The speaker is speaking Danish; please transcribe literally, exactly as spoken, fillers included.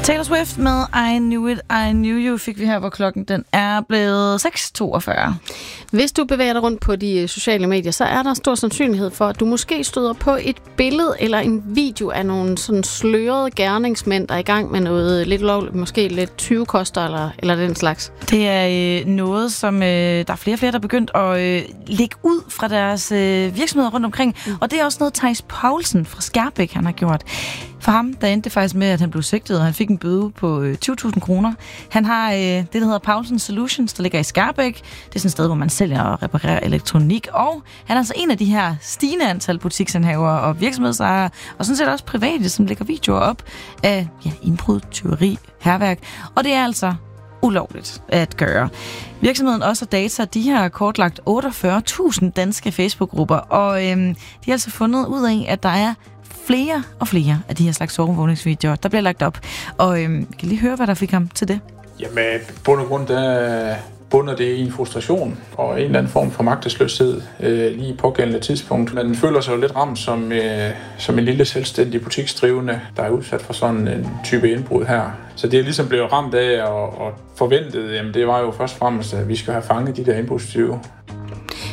Taylor Swift med I Knew It, I Knew You fik vi her, hvor klokken den er blevet seks toogfyrre. Hvis du bevæger dig rundt på de sociale medier, så er der stor sandsynlighed for, at du måske støder på et billede eller en video af nogle sådan slørede gerningsmænd, der er i gang med noget lidt lovligt, måske lidt tyvekoster eller, eller den slags. Det er øh, noget, som øh, der er flere og flere, der er begyndt at øh, lægge ud fra deres øh, virksomheder rundt omkring. Mm. Og det er også noget, Theis Poulsen fra Skærbæk, han har gjort. For ham, der endte det faktisk med, at han blev sigtet, og han fik en bøde på øh, tyve tusind kroner. Han har øh, det, der hedder Poulsen Solutions, der ligger i Skærbæk. Det er sådan et sted, hvor man sælger og reparerer elektronik. Og han er altså en af de her stigende antal butiksanhavere og virksomhedsejere, og sådan set også private, som lægger videoer op af ja, indbrud, tyveri, hærværk. Og det er altså ulovligt at gøre. Virksomheden også og Data, de har kortlagt otteogfyrre tusind danske Facebook-grupper, og øhm, de har altså fundet ud af, at der er flere og flere af de her slags overvågningsvideoer, der bliver lagt op. Og øhm, kan I lige høre, hvad der fik ham til det? Jamen, bund og grund, der bunder det i en frustration og en eller anden form for magtesløshed øh, lige på pågældende tidspunkt. Man føler sig jo lidt ramt som, øh, som en lille selvstændig butiksdrivende, der er udsat for sådan en type indbrud her. Så det er ligesom blevet ramt af og, og forventet, jamen det var jo først og fremmest, at vi skal have fanget de der indbrudstyve.